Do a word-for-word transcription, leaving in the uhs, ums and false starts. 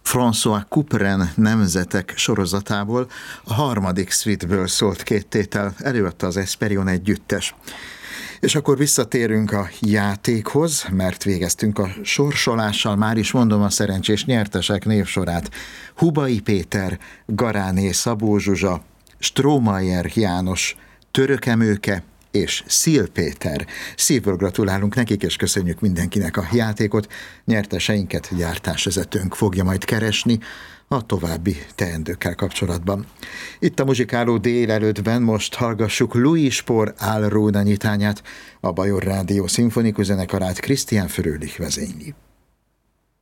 François Couperin nemzetek sorozatából, a harmadik suiteből szólt két tétel, előadta az Esperion együttes. És akkor visszatérünk a játékhoz, mert végeztünk a sorsolással, már is mondom a szerencsés nyertesek névsorát. Hubai Péter, Garáné Szabó Zsuzsa, Strómayer János, Törökemőke és Szil Péter. Szívből gratulálunk nekik, és köszönjük mindenkinek a játékot. Nyerteseinket gyártásvezetőnk fogja majd keresni a további teendőkkel kapcsolatban. Itt a muzsikáló délelőttben most hallgassuk Louis Spohr Álróda nyitányát, a Bajor Rádió szimfonikus zenekarát Christian Fröhlich vezényli.